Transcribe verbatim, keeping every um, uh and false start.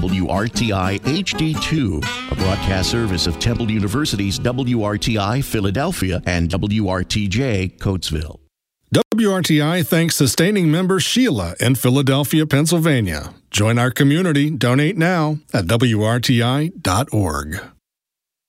W R T I H D two, a broadcast service of Temple University's W R T I Philadelphia and W R T J Coatesville. W R T I thanks sustaining member Sheila in Philadelphia, Pennsylvania. Join our community. Donate now at W R T I dot org.